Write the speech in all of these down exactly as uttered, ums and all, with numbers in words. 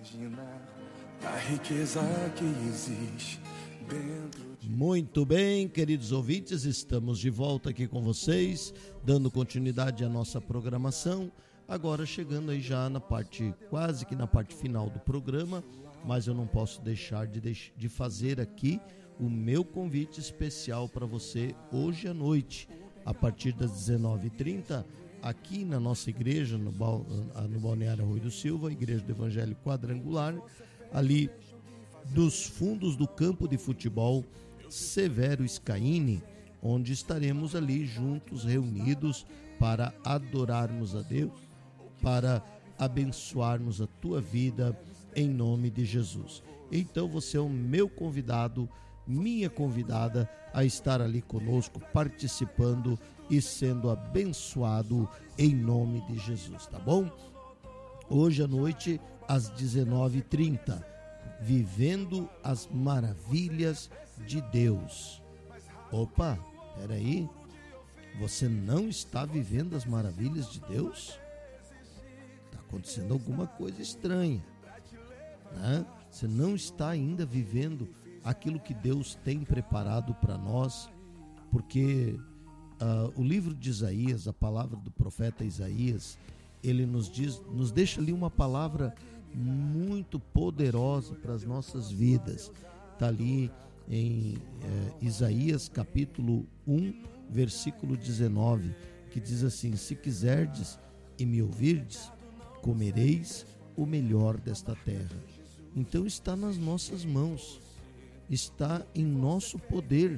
A riqueza que existe dentro de... Muito bem, queridos ouvintes, estamos de volta aqui com vocês, dando continuidade à nossa programação, agora chegando aí já na parte, quase que na parte final do programa, mas eu não posso deixar de, de fazer aqui o meu convite especial para você hoje à noite, a partir das dezenove e trinta, aqui na nossa igreja, no, no Balneário Arroio do Silva, Igreja do Evangelho Quadrangular, ali dos fundos do campo de futebol Severo Scaini, onde estaremos ali juntos, reunidos, para adorarmos a Deus, para abençoarmos a tua vida, em nome de Jesus. Então você é o meu convidado, minha convidada a estar ali conosco, participando e sendo abençoado em nome de Jesus, tá bom? Hoje à noite, às dezenove e trinta, vivendo as maravilhas de Deus. Opa, peraí, você não está vivendo as maravilhas de Deus? Está acontecendo alguma coisa estranha, né? Você não está ainda vivendo aquilo que Deus tem preparado para nós, porque uh, o livro de Isaías, a palavra do profeta Isaías, ele nos diz, nos deixa ali uma palavra muito poderosa para as nossas vidas. Está ali em eh, Isaías capítulo um, versículo dezenove, que diz assim: se quiserdes e me ouvirdes, comereis o melhor desta terra. Então está nas nossas mãos, está em nosso poder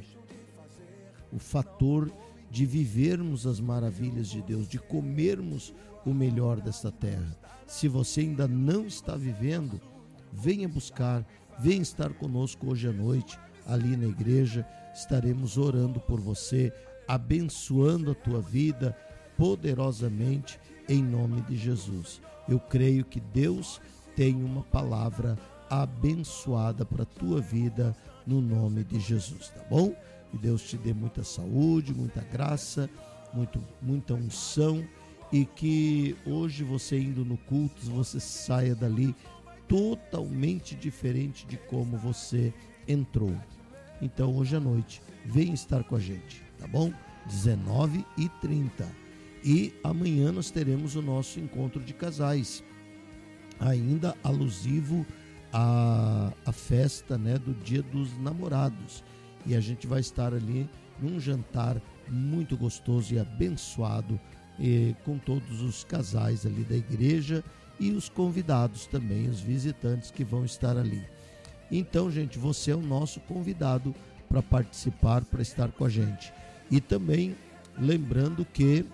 o fator de vivermos as maravilhas de Deus, de comermos o melhor desta terra. Se você ainda não está vivendo, venha buscar, venha estar conosco hoje à noite, ali na igreja. Estaremos orando por você, abençoando a tua vida poderosamente, em nome de Jesus. Eu creio que Deus tem uma palavra abençoada para a tua vida, no nome de Jesus, tá bom? Que Deus te dê muita saúde, muita graça, muito, muita unção, e que hoje você indo no culto, você saia dali totalmente diferente de como você entrou. Então hoje à noite, vem estar com a gente, tá bom? dezenove e trinta. E amanhã nós teremos o nosso encontro de casais, ainda alusivo à, à festa, né, do Dia dos Namorados. E a gente vai estar ali num jantar muito gostoso e abençoado, e com todos os casais ali da igreja e os convidados também, os visitantes que vão estar ali. Então, gente, você é o nosso convidado para participar, para estar com a gente. E também lembrando que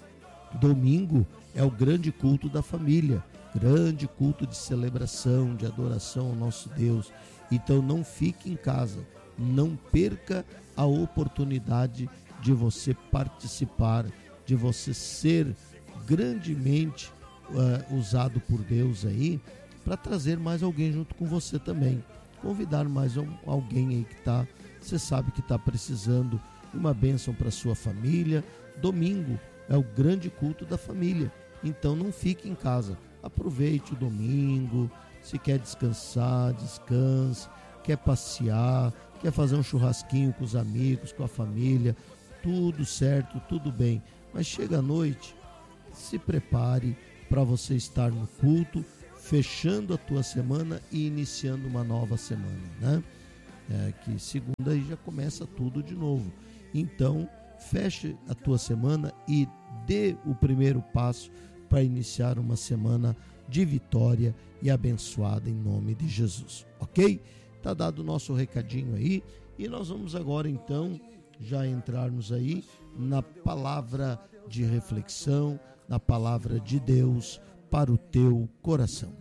domingo é o grande culto da família, grande culto de celebração, de adoração ao nosso Deus. Então não fique em casa, não perca a oportunidade de você participar, de você ser grandemente uh, usado por Deus aí, para trazer mais alguém junto com você também. Convidar mais um, alguém aí que tá, você sabe que está precisando de uma bênção para sua família. Domingo é o grande culto da família, então não fique em casa, aproveite o domingo. Se quer descansar, descanse, quer passear, quer fazer um churrasquinho com os amigos, com a família, tudo certo, tudo bem, mas chega à noite, se prepare para você estar no culto, fechando a tua semana e iniciando uma nova semana, né? É, que segunda aí já começa tudo de novo. Então, feche a tua semana e dê o primeiro passo para iniciar uma semana de vitória e abençoada em nome de Jesus, ok? Tá dado o nosso recadinho aí, e nós vamos agora então já entrarmos aí na palavra de reflexão, na palavra de Deus para o teu coração.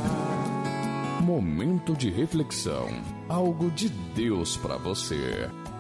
Momento de reflexão, algo de Deus para você.